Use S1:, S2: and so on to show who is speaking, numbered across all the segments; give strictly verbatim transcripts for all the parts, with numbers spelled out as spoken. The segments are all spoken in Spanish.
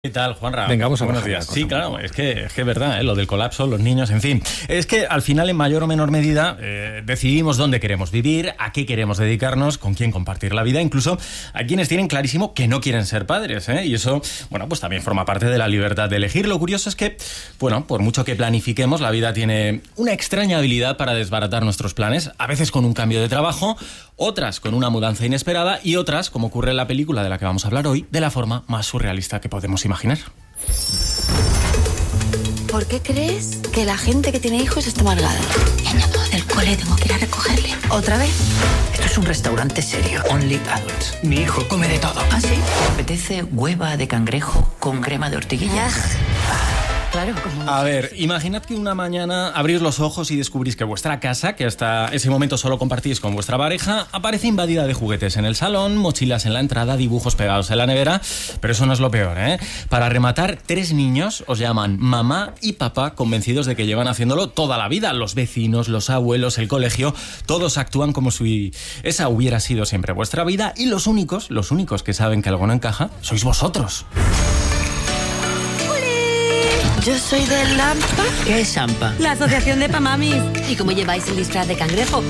S1: ¿Qué tal, Juanra?
S2: Venga, vamos a
S1: Buenos días. Sí, claro, es que es que es verdad, ¿eh? Lo del colapso, los niños, en fin. Es que al final, en mayor o menor medida, eh, decidimos dónde queremos vivir, a qué queremos dedicarnos, con quién compartir la vida. Incluso hay quienes tienen clarísimo que no quieren ser padres, ¿eh? Y eso, bueno, pues también forma parte de la libertad de elegir. Lo curioso es que, bueno, por mucho que planifiquemos, la vida tiene una extraña habilidad para desbaratar nuestros planes, a veces con un cambio de trabajo, otras con una mudanza inesperada y otras, como ocurre en la película de la que vamos a hablar hoy, de la forma más surrealista que podemos imaginar.
S3: ¿Por qué crees que la gente que tiene hijos está amargada? Me han llamado del cole, tengo que ir a recogerle. ¿Otra vez?
S4: Esto es un restaurante serio, only adults. Mi hijo come de todo.
S3: ¿Ah, sí?
S4: ¿Me apetece hueva de cangrejo con crema de ortiguilla?
S3: Claro, como...
S1: A ver, imaginad que una mañana abrís los ojos y descubrís que vuestra casa, que hasta ese momento solo compartís con vuestra pareja, aparece invadida de juguetes en el salón, mochilas en la entrada, dibujos pegados en la nevera. Pero eso no es lo peor, ¿eh? Para rematar, tres niños os llaman mamá y papá, convencidos de que llevan haciéndolo toda la vida. Los vecinos, los abuelos, el colegio, todos actúan como si esa hubiera sido siempre vuestra vida, y los únicos, los únicos que saben que algo no encaja, sois vosotros.
S3: Yo soy de Lampa.
S4: ¿Qué es Ampa?
S3: La asociación de Pamamis. ¿Y cómo lleváis el disfraz de cangrejo?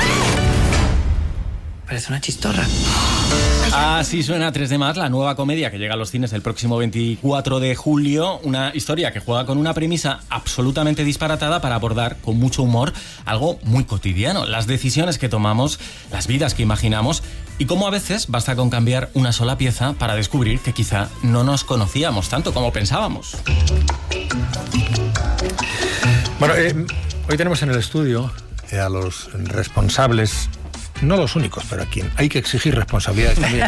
S4: Parece una chistorra.
S1: Así suena tres de más, la nueva comedia que llega a los cines el próximo veinticuatro de julio. Una historia que juega con una premisa absolutamente disparatada para abordar con mucho humor algo muy cotidiano. Las decisiones que tomamos, las vidas que imaginamos y cómo a veces basta con cambiar una sola pieza para descubrir que quizá no nos conocíamos tanto como pensábamos.
S2: Bueno, eh, hoy tenemos en el estudio eh, a los responsables, no los únicos, pero a quien hay que exigir responsabilidades también,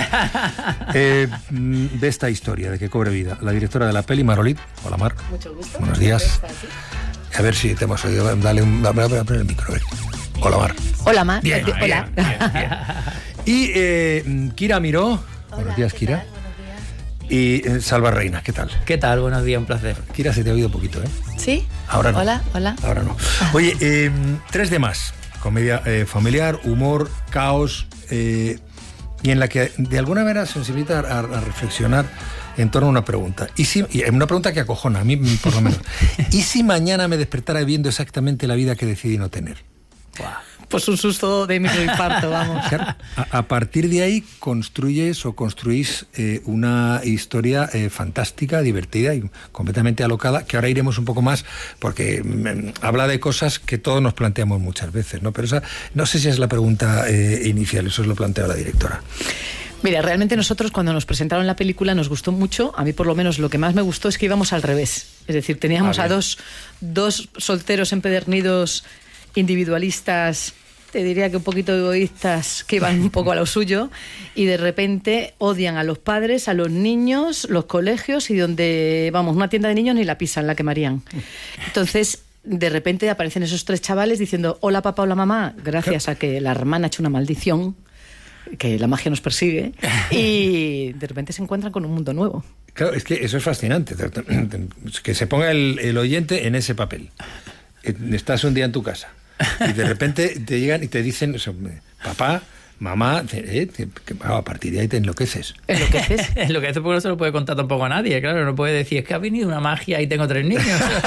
S2: eh, de esta historia, de que cobre vida. La directora de la peli, Mar Olid. Hola, Mar.
S5: Mucho gusto.
S2: Buenos días. A ver si te hemos oído. Dale un... Voy a poner el micro, a ver. Hola, Mar.
S3: Hola, Mar.
S2: Bien, bien,
S3: Hola.
S2: bien, bien. Y eh, Kira Miró.
S5: Hola,
S2: Buenos días,
S5: ¿qué
S2: Kira.
S5: tal? Buenos días.
S2: Y eh, Salva Reina, ¿qué tal?
S4: ¿Qué tal? Buenos días, un placer.
S2: Kira, se te ha oído poquito, ¿eh?
S3: ¿Sí?
S2: Ahora no.
S3: Hola, hola.
S2: Ahora no. Oye, eh, tres de más. Comedia eh, familiar, humor, caos, eh, y en la que de alguna manera sensibiliza a, a reflexionar en torno a una pregunta. Y si, y una pregunta que acojona, a mí por lo menos. ¿Y si mañana me despertara viendo exactamente la vida que decidí no tener?
S4: Buah. Pues un susto de microinfarto, vamos.
S2: Claro, a, a partir de ahí construyes o construís eh, una historia eh, fantástica, divertida y completamente alocada, que ahora iremos un poco más, porque mm, habla de cosas que todos nos planteamos muchas veces, ¿no? Pero esa, no sé si es la pregunta eh, inicial, eso es lo plantea la directora.
S5: Mira, realmente nosotros cuando nos presentaron la película nos gustó mucho. A mí por lo menos lo que más me gustó es que íbamos al revés. Es decir, teníamos
S2: Ah,
S5: a dos, dos solteros empedernidos, individualistas, te diría que un poquito egoístas, que iban un poco a lo suyo, y de repente odian a los padres, a los niños, los colegios, y donde, vamos, una tienda de niños ni la pisan, la quemarían. Entonces, de repente aparecen esos tres chavales diciendo, hola papá, hola mamá, gracias a que la hermana ha hecho una maldición, que la magia nos persigue, y de repente se encuentran con un mundo nuevo.
S2: Claro, es que eso es fascinante, que se ponga el, el oyente en ese papel. Estás un día en tu casa y de repente te llegan y te dicen, papá, mamá, eh, te, que, a partir de ahí te enloqueces.
S5: ¿Enloqueces?
S4: Enloqueces porque no se lo puede contar tampoco a nadie, claro, no puede decir, es que ha venido una magia y tengo tres niños.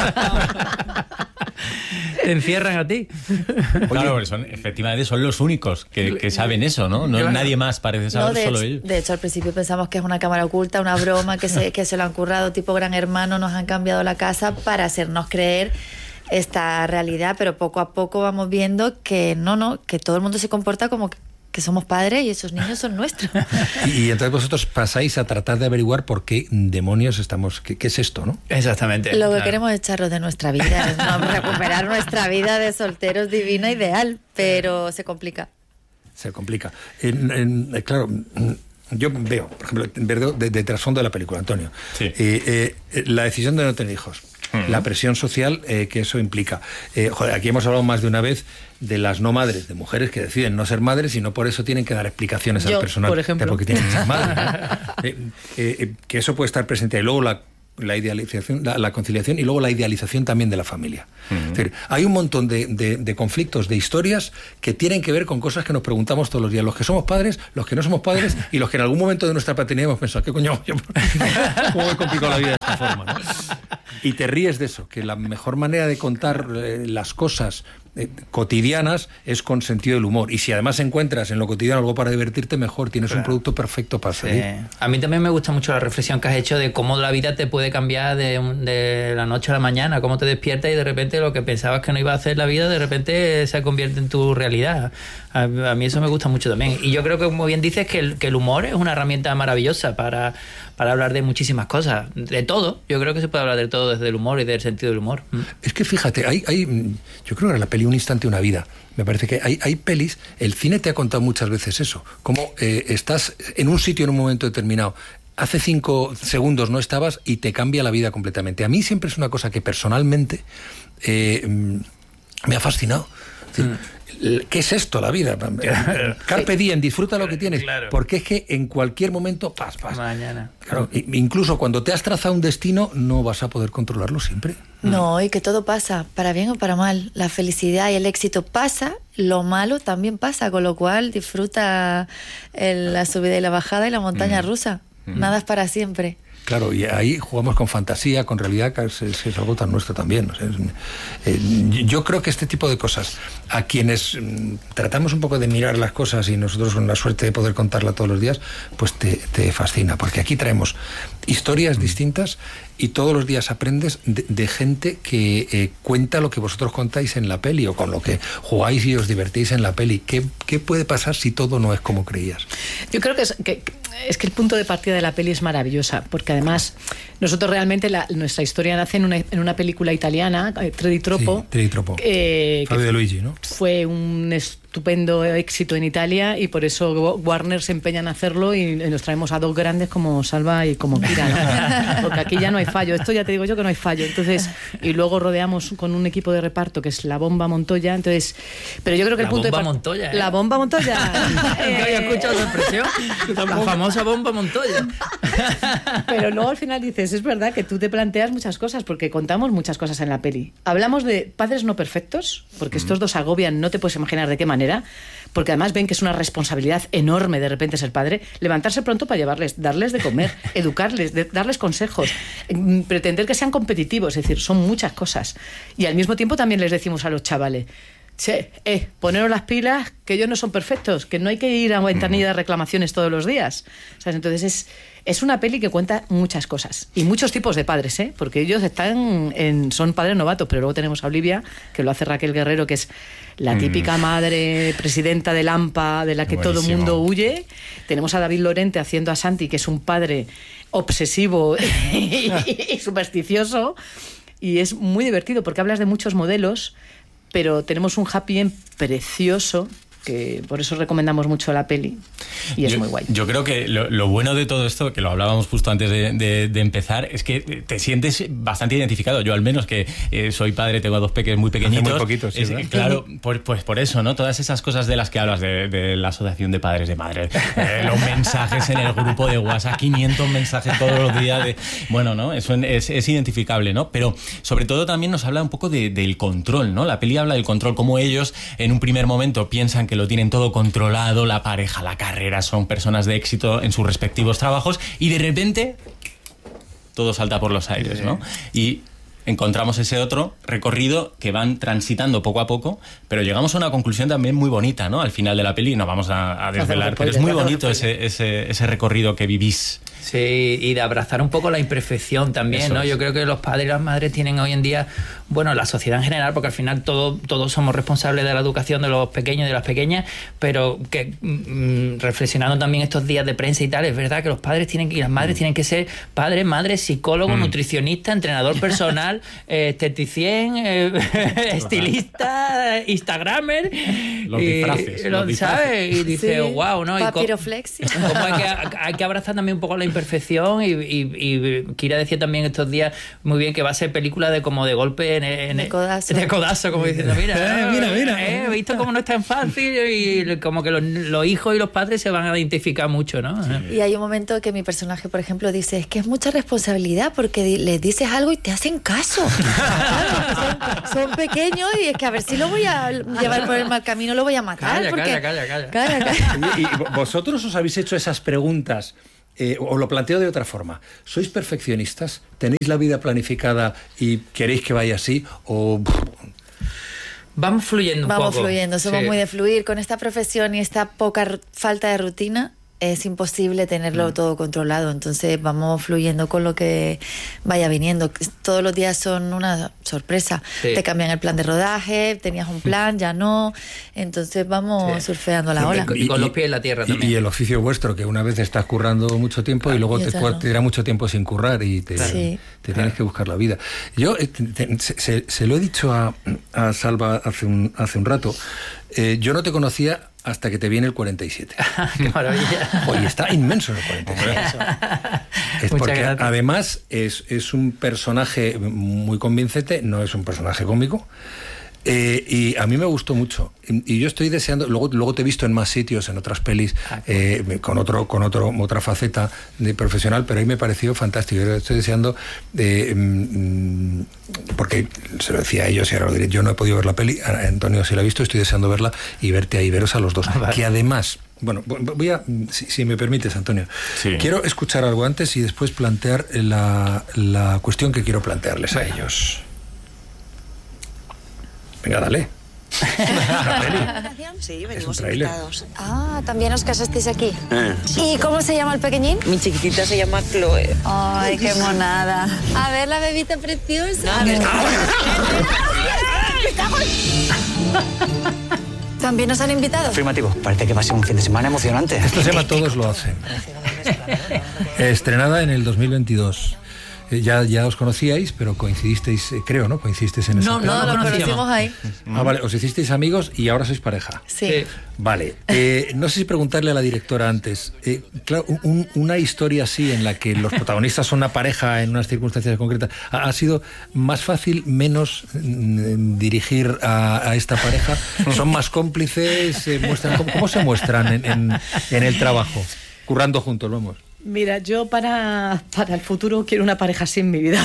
S4: Te encierran a ti.
S1: Claro, son, efectivamente son los únicos que, que saben eso, ¿no? No
S4: Claro.
S1: Nadie más parece saber,
S3: No, de,
S1: solo
S3: hecho,
S1: ellos.
S3: de hecho, al principio pensamos que es una cámara oculta, una broma, que se, que se lo han currado tipo Gran Hermano, nos han cambiado la casa para hacernos creer esta realidad, pero poco a poco vamos viendo que no, no, que todo el mundo se comporta como que, que somos padres y esos niños son nuestros.
S2: Y, y entonces vosotros pasáis a tratar de averiguar por qué demonios estamos, qué, qué es esto, ¿no?
S4: Exactamente.
S3: Lo que
S4: claro.
S3: queremos es echarlos de nuestra vida, ¿no? Recuperar nuestra vida de solteros divina, ideal, pero se complica.
S2: Se complica. En, en, eh, claro, yo veo, por ejemplo, veo de, de trasfondo de la película, Antonio,
S1: Sí.
S2: eh, eh, la decisión de no tener hijos. Uh-huh. La presión social eh, que eso implica. Eh, joder, aquí hemos hablado más de una vez de las no madres, de mujeres que deciden no ser madres y no por eso tienen que dar explicaciones
S5: Yo,
S2: al personal
S5: por ejemplo.
S2: de por qué tienen que ser madres. eh, eh, que eso puede estar presente. Y luego la la idealización, la, la conciliación y luego la idealización también de la familia. Uh-huh. Es decir, hay un montón de, de, de conflictos, de historias que tienen que ver con cosas que nos preguntamos todos los días. Los que somos padres, los que no somos padres y los que en algún momento de nuestra paternidad hemos pensado, ¿qué coño? ¿Cómo me he complicado la vida de esta forma? ¿No? Y te ríes de eso, que la mejor manera de contar eh, las cosas eh, cotidianas es con sentido del humor. Y si además encuentras en lo cotidiano algo para divertirte, mejor, tienes claro. un producto perfecto para salir.
S4: Sí. A mí también me gusta mucho la reflexión que has hecho de cómo la vida te puede cambiar de, de la noche a la mañana, cómo te despiertas y de repente lo que pensabas que no iba a hacer la vida, de repente se convierte en tu realidad. A, a mí eso me gusta mucho también. Y yo creo que, como bien dices, que el, que el humor es una herramienta maravillosa para, para hablar de muchísimas cosas, de todo. Yo creo que se puede hablar de todo desde el humor y del sentido del humor.
S2: Es que fíjate, hay, hay yo creo que era la peli Un instante, una vida. Me parece que hay, hay pelis, el cine te ha contado muchas veces eso, como eh, estás en un sitio en un momento determinado, hace cinco segundos no estabas y te cambia la vida completamente. A mí siempre es una cosa que personalmente eh, me ha fascinado. Es decir, mm. ¿qué es esto, la vida? Claro. Carpe diem, disfruta lo que tienes. Claro. Porque es que en cualquier momento, pas, pas.
S4: Mañana.
S2: Claro, incluso cuando te has trazado un destino, no vas a poder controlarlo siempre.
S3: No, y que todo pasa, para bien o para mal. La felicidad y el éxito pasa, lo malo también pasa, con lo cual disfruta el, la subida y la bajada y la montaña mm. rusa. Mm. Nada es para siempre.
S2: Claro, y ahí jugamos con fantasía, con realidad, que es, es, es algo tan nuestro también. O sea, es, eh, yo creo que este tipo de cosas, a quienes mm, tratamos un poco de mirar las cosas y nosotros con la suerte de poder contarla todos los días, pues te, te fascina, porque aquí traemos historias distintas y todos los días aprendes de, de gente que eh, cuenta lo que vosotros contáis en la peli o con lo que jugáis y os divertís en la peli. ¿Qué, qué puede pasar si todo no es como creías?
S5: Yo creo que es que, es que el punto de partida de la peli es maravillosa, porque además nosotros realmente la, nuestra historia nace en una, en una película italiana, Tre di Troppo.
S2: Sí, Tre di Troppo.
S5: Eh,
S2: Fabio De Luigi, ¿no?
S5: Fue un estupendo éxito en Italia y por eso Warner se empeña en hacerlo y nos traemos a dos grandes como Salva y como Kira, ¿no? Porque aquí ya no hay fallo, esto ya te digo yo que no hay fallo. Entonces, y luego rodeamos con un equipo de reparto que es La Bomba Montoya, entonces, pero yo creo que
S4: la
S5: el punto
S4: bomba
S5: de
S4: Montoya, ¿eh?
S5: La Bomba Montoya.
S4: eh, había escuchado esa expresión. La famosa Bomba Montoya.
S5: Pero luego al final dices, es verdad que tú te planteas muchas cosas, porque contamos muchas cosas en la peli. Hablamos de padres no perfectos, porque mm. estos dos agobian, no te puedes imaginar de qué manera, porque además ven que es una responsabilidad enorme de repente ser padre, levantarse pronto para llevarles, darles de comer, educarles, de, darles consejos, pretender que sean competitivos, es decir, son muchas cosas. Y al mismo tiempo también les decimos a los chavales, che, eh, poneros las pilas, que ellos no son perfectos, que no hay que ir a ventanilla de reclamaciones todos los días. ¿Sabes? Entonces es, es una peli que cuenta muchas cosas y muchos tipos de padres, ¿eh? Porque ellos están en, son padres novatos, pero luego tenemos a Olivia, que lo hace Raquel Guerrero, que es la típica mm. madre presidenta del AMPA, de la que Buenísimo. Todo el mundo huye. Tenemos a David Lorente haciendo a Santi, que es un padre obsesivo y, y supersticioso, y es muy divertido porque hablas de muchos modelos, pero tenemos un happy end precioso, que por eso recomendamos mucho la peli y es
S1: yo,
S5: muy guay.
S1: Yo creo que lo, lo bueno de todo esto, que lo hablábamos justo antes de, de, de empezar, es que te sientes bastante identificado. Yo al menos, que eh, soy padre, tengo dos peques muy pequeñitos.
S2: Hace muy poquito, sí,
S1: es, claro, por, pues por eso, ¿no? Todas esas cosas de las que hablas, de, de la asociación de padres de madres, eh, los mensajes en el grupo de WhatsApp, quinientos mensajes todos los días, de, bueno, ¿no? Eso es, es identificable, ¿no? Pero sobre todo también nos habla un poco de, del control, ¿no? La peli habla del control, cómo ellos en un primer momento piensan que lo tienen todo controlado, la pareja, la carrera, son personas de éxito en sus respectivos trabajos, y de repente todo salta por los aires, ¿no? Y encontramos ese otro recorrido que van transitando poco a poco, pero llegamos a una conclusión también muy bonita, ¿no? Al final de la peli, no vamos a, a desvelar, pero es muy bonito ese, ese, ese recorrido que vivís.
S4: Sí, y de abrazar un poco la imperfección también, Eso ¿no? Es. Yo creo que los padres y las madres tienen hoy en día, bueno, la sociedad en general, porque al final todo, todos somos responsables de la educación de los pequeños y de las pequeñas, pero que mm, reflexionando también estos días de prensa y tal, es verdad que los padres tienen y las madres mm. tienen que ser padres, madres, psicólogos, mm. nutricionista, entrenador personal, eh, esteticien, eh, estilista, instagramer,
S1: los
S4: y,
S1: disfraces,
S4: lo,
S1: los disfraces.
S4: ¿sabes? Y dice, sí. wow, ¿no?
S3: Papiroflexia.
S4: Como hay que, hay que abrazar también un poco la imperfección y, y, y Kira decía también estos días muy bien que va a ser película de como de golpe en, en
S3: de codazo.
S4: De codazo, como diciendo, mira,
S2: eh, mira, mira.
S4: Eh, he visto cómo no es tan fácil y como que los, los hijos y los padres se van a identificar mucho, ¿no? Sí.
S3: Y hay un momento que mi personaje, por ejemplo, dice, es que es mucha responsabilidad porque di- les dices algo y te hacen caso. Claro, son, son pequeños y es que a ver si lo voy a llevar por el mal camino, lo voy a matar.
S4: Calla,
S3: porque...
S4: calla, calla, calla.
S3: Calla, calla.
S2: ¿Y, y vosotros os habéis hecho esas preguntas? Eh, os lo planteo de otra forma. ¿Sois perfeccionistas? ¿Tenéis la vida planificada y queréis que vaya así? ¿O...?
S4: Vamos fluyendo un
S3: Vamos
S4: poco.
S3: fluyendo, somos
S4: Sí.
S3: muy de fluir. Con esta profesión y esta poca r- falta de rutina, es imposible tenerlo mm. todo controlado. Entonces vamos fluyendo con lo que vaya viniendo. Todos los días son una sorpresa.
S4: Sí.
S3: Te cambian el plan de rodaje, tenías un plan, ya no. Entonces vamos sí. surfeando la ola.
S4: Y, y con los pies en la tierra
S2: y,
S4: también.
S2: Y el oficio vuestro, que una vez estás currando mucho tiempo ah, y luego te, te dirá mucho tiempo sin currar y te, sí. te tienes que buscar la vida. Yo te, te, se, se lo he dicho a, a Salva hace un, hace un rato. Eh, yo no te conocía hasta que te viene el cuarenta y siete.
S4: ¡Qué maravilla!
S2: Oye, está inmenso el cuarenta y siete. Es porque gracias. Además es, es un personaje muy convincente, no es un personaje cómico. Eh, y a mí me gustó mucho y, y yo estoy deseando, luego, luego te he visto en más sitios, en otras pelis, ah, eh, con otro con otro otra faceta de profesional, pero ahí me pareció fantástico. Yo estoy deseando eh, mm, porque se lo decía a ellos y ahora lo diré, yo no he podido ver la peli, Antonio sí la ha visto, estoy deseando verla y verte ahí, veros a los dos, ah, vale. Que además, bueno, voy a, si, si me permites, Antonio, sí. Quiero escuchar algo antes y después plantear la, la cuestión que quiero plantearles a ellos. Venga, dale.
S6: Sí, venimos invitados.
S3: Ah, ¿también os casasteis aquí?
S6: Eh.
S3: ¿Y cómo se llama el pequeñín?
S6: Mi chiquitita se llama Chloe.
S3: Ay, qué monada. A ver, la bebita preciosa. ¿También nos han invitado?
S7: Afirmativo. Parece que va a ser un fin de semana emocionante.
S2: Esto se llama Todos lo hacen. Estrenada en el dos mil veintidós. Ya, ya os conocíais, pero coincidisteis, eh, creo, ¿no? Coincidisteis en esa
S3: No, no, nos conocimos ahí.
S2: Ah, vale, os hicisteis amigos y ahora sois pareja.
S3: Sí.
S2: Vale. Eh, no sé si preguntarle a la directora antes. Eh, claro, un, una historia así en la que los protagonistas son una pareja en unas circunstancias concretas, ¿ha, ha sido más fácil, menos mm, dirigir a, a esta pareja? ¿Son más cómplices? Eh, muestran, ¿cómo, ¿Cómo se muestran en, en, en el trabajo? Currando juntos, vamos.
S5: Mira, yo para, para el futuro quiero una pareja así en mi vida.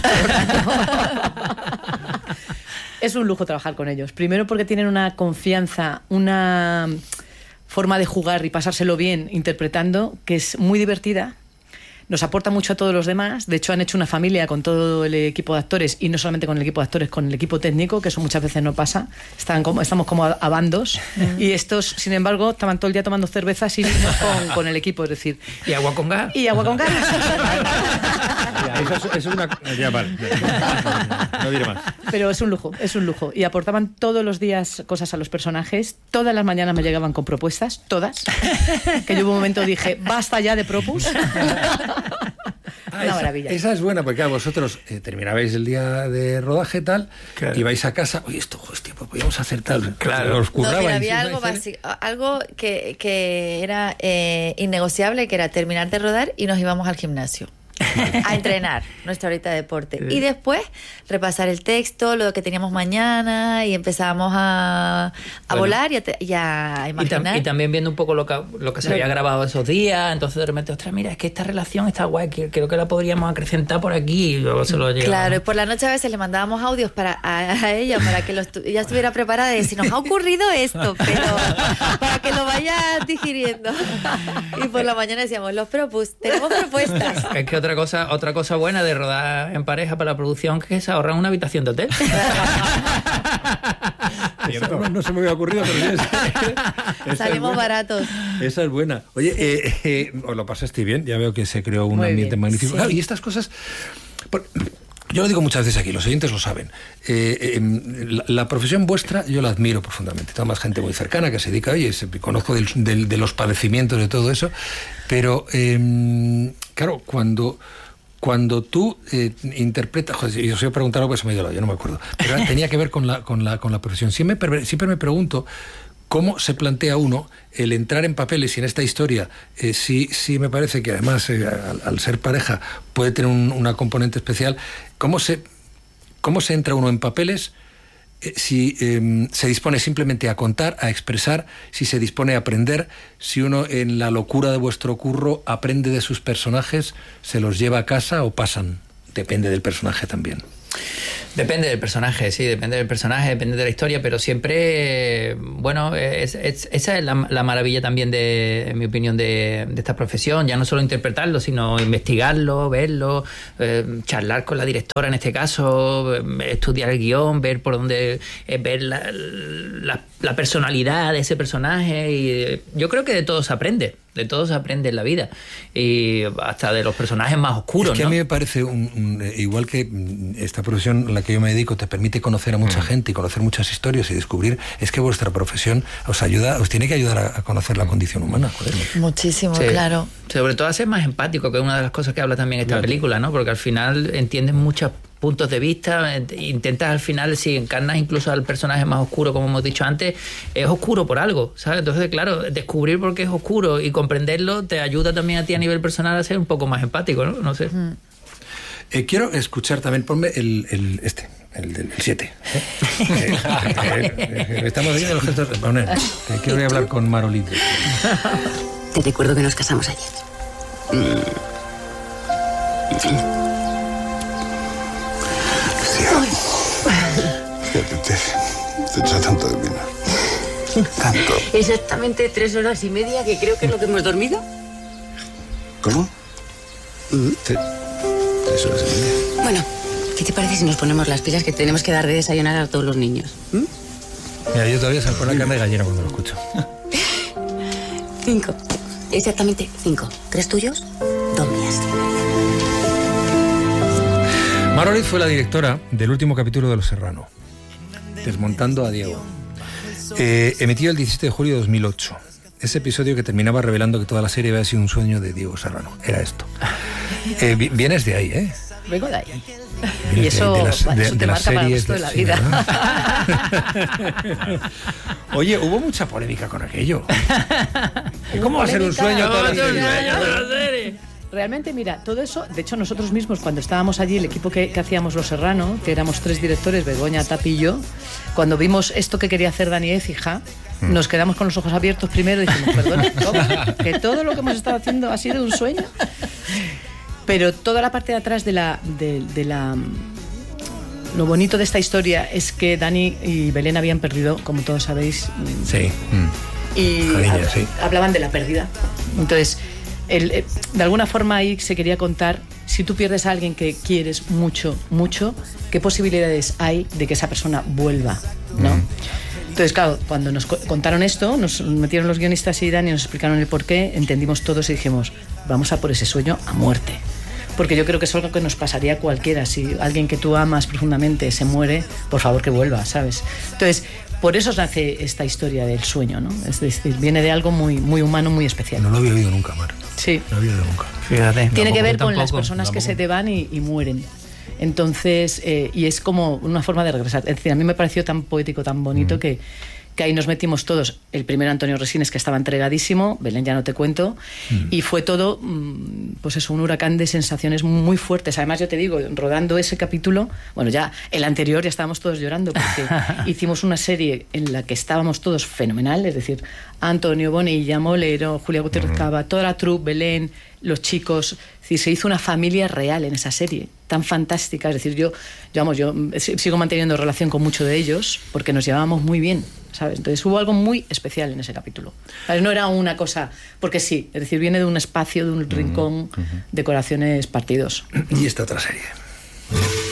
S5: Es un lujo trabajar con ellos. Primero porque tienen una confianza, una forma de jugar y pasárselo bien interpretando que es muy divertida. Nos aporta mucho a todos los demás. De hecho, han hecho una familia con todo el equipo de actores y no solamente con el equipo de actores, con el equipo técnico, que eso muchas veces no pasa. Están como, estamos como a, a bandos. Mm. Y estos, sin embargo, estaban todo el día tomando cervezas y vinos con, con el equipo, es decir...
S4: ¿Y agua con gas?
S5: Y agua con gas.
S2: Ya, eso, es, eso es una... Ya, vale. Ya, no diré más.
S5: Pero es un lujo, es un lujo. Y aportaban todos los días cosas a los personajes. Todas las mañanas me llegaban con propuestas, todas. Que yo hubo un momento dije, basta ya de propus.
S2: Ah,
S5: una
S2: esa,
S5: maravilla.
S2: Esa es buena, porque claro, vosotros eh, terminabais el día de rodaje tal, claro. Y vais a casa, oye, esto, hostia, pues podíamos hacer tal.
S4: Claro,
S2: os currabais.
S3: No, mira, había algo básico, algo que, que era eh, innegociable, que era terminar de rodar y nos íbamos al gimnasio. A entrenar nuestra horita de deporte. Sí. Y después repasar el texto, lo que teníamos mañana, y empezábamos a, a bueno. volar y a, te, y a imaginar.
S4: Y, tam, y también viendo un poco lo que, lo que se había grabado esos días. Entonces de repente, ostras, mira, es que esta relación está guay, que, creo que la podríamos acrecentar por aquí. Y luego se lo llevamos.
S3: Claro, y por la noche a veces le mandábamos audios para, a, a ella para que lo estu- ella estuviera preparada de si nos ha ocurrido esto, pero para que lo vaya digiriendo. Y por la mañana decíamos, los propus, tenemos propuestas.
S4: Es que otra cosa, otra cosa buena de rodar en pareja para la producción, que es ahorrar una habitación de hotel.
S2: no, no se me había ocurrido, pero es,
S3: salimos es baratos.
S2: Esa es buena. Oye, eh, eh, os lo pasaste bien, ya veo que se creó un Muy ambiente bien, magnífico. Sí. Claro, y estas cosas... Por, yo lo digo muchas veces aquí, los oyentes lo saben. Eh, eh, la, la profesión vuestra yo la admiro profundamente. Tengo más gente muy cercana que se dedica, oye, se, conozco del, del, de los padecimientos de todo eso, pero eh, claro, cuando... Cuando tú eh, interpretas... Joder, yo os voy a preguntar algo que se me ha ido, yo no me acuerdo. Pero tenía que ver con la, con la, con la profesión. Siempre, siempre me pregunto ¿cómo se plantea uno el entrar en papeles? Y en esta historia eh, sí, sí me parece que además eh, al, al ser pareja puede tener un, una componente especial. ¿Cómo se, cómo se entra uno en papeles? Si eh, se dispone simplemente a contar, a expresar, si se dispone a aprender, si uno en la locura de vuestro curro aprende de sus personajes, se los lleva a casa o pasan. Depende del personaje también.
S4: Depende del personaje, sí, depende del personaje, depende de la historia, pero siempre, bueno, es, es, esa es la, la maravilla también, de, en mi opinión, de, de esta profesión, ya no solo interpretarlo, sino investigarlo, verlo, eh, charlar con la directora en este caso, eh, estudiar el guión, ver por dónde, eh, ver la, la, la personalidad de ese personaje, y eh, yo creo que de todo se aprende. De todo se aprende en la vida, y hasta de los personajes más oscuros.
S2: Es que
S4: ¿no?
S2: a mí me parece, un, un, igual que esta profesión a la que yo me dedico te permite conocer a mucha mm. gente y conocer muchas historias y descubrir, es que vuestra profesión os ayuda, os tiene que ayudar a, a conocer la condición humana. Joder.
S3: Muchísimo,
S4: sí.
S3: claro.
S4: Sobre todo a ser más empático, que es una de las cosas que habla también esta claro. película, ¿no? Porque al final entiendes muchos puntos de vista, intentas al final, si encarnas incluso al personaje más oscuro, como hemos dicho antes, es oscuro por algo, ¿sabes? Entonces, claro, descubrir por qué es oscuro y comprenderlo te ayuda también a ti a nivel personal a ser un poco más empático, ¿no? No sé.
S3: Mm.
S2: Eh, quiero escuchar también, ponme el, el este, el del siete. ¿eh? eh, eh, eh, estamos viendo los gestos. Bueno, eh, quiero hablar con Marolín.
S8: Te recuerdo que nos casamos ayer. Mm.
S9: Fíjate, te, te echa tanto de menos. Tanto.
S8: Exactamente tres horas y media, que creo que es lo que hemos dormido.
S9: ¿Cómo?
S8: Mm.
S9: Te, tres horas y media.
S8: Bueno, ¿qué te parece si nos ponemos las pilas, que tenemos que dar de desayunar a todos los niños? ¿Mm?
S2: Mira, yo todavía salgo con la carne de gallina cuando lo escucho.
S8: Cinco. Exactamente cinco. Tres tuyos, dos mías.
S2: Marolín fue la directora del último capítulo de Los Serrano, Desmontando a Diego, eh, emitido el diecisiete de julio de dos mil ocho. Ese episodio que terminaba revelando que toda la serie había sido un sueño de Diego Serrano. Era esto. Eh, vienes de ahí, ¿eh?
S5: Vengo de ahí.
S2: Vienes
S5: Y eso,
S2: de, de las,
S5: bueno,
S2: de,
S5: eso te
S2: de las
S5: marca para el
S2: series
S5: resto de la
S2: sí,
S5: vida.
S2: Oye, hubo mucha polémica con aquello. ¿Cómo va a ser un sueño toda la serie?
S5: Realmente, mira, todo eso, de hecho nosotros mismos cuando estábamos allí, el equipo que, que hacíamos Los Serrano, que éramos tres directores, Begoña, Tapi y yo, cuando vimos esto que quería hacer Dani Écija, mm. nos quedamos con los ojos abiertos primero y dijimos, perdón, ¿cómo? ¿Que todo lo que hemos estado haciendo ha sido un sueño? Pero toda la parte de atrás de la... De, de la lo bonito de esta historia es que Dani y Belén habían perdido, como todos sabéis.
S2: Sí.
S5: Y
S2: Cariño,
S5: hab-
S2: sí.
S5: hablaban de la pérdida. Entonces... El, eh, de alguna forma ahí se quería contar, si tú pierdes a alguien que quieres mucho, mucho, ¿qué posibilidades hay de que esa persona vuelva? ¿No? Mm. Entonces, claro, cuando nos co- contaron esto, nos metieron los guionistas y Dani, nos explicaron el porqué, entendimos todos y dijimos, vamos a por ese sueño a muerte. Porque yo creo que es algo que nos pasaría a cualquiera. Si alguien que tú amas profundamente se muere, por favor que vuelva, ¿sabes? Entonces, por eso nace esta historia del sueño, ¿no? Es decir, viene de algo muy, muy humano, muy especial.
S2: No lo había oído nunca, Mar.
S5: Sí.
S2: No lo había oído nunca.
S4: Fíjate.
S5: Tiene que ver con
S4: tampoco,
S5: las personas
S4: tampoco.
S5: que se te van y, y mueren. Entonces, eh, y es como una forma de regresar. Es decir, a mí me pareció tan poético, tan bonito, mm. que, que ahí nos metimos todos. El primero, Antonio Resines, que estaba entregadísimo, Belén ya no te cuento, mm. y fue todo, pues eso, un huracán de sensaciones muy fuertes. Además, yo te digo, rodando ese capítulo, bueno, ya el anterior ya estábamos todos llorando, porque hicimos una serie en la que estábamos todos fenomenal, es decir, Antonio Bonilla, Molero, Julia Gutiérrez mm. Cava, toda la troupe, Belén, los chicos. Es decir, se hizo una familia real en esa serie, tan fantástica. Es decir, yo, yo, vamos, yo sigo manteniendo relación con muchos de ellos porque nos llevábamos muy bien, ¿sabes? Entonces hubo algo muy especial en ese capítulo. ¿Sabes? No era una cosa, porque sí, es decir, viene de un espacio, de un rincón, uh-huh. de corazones partidos.
S2: Y esta otra serie.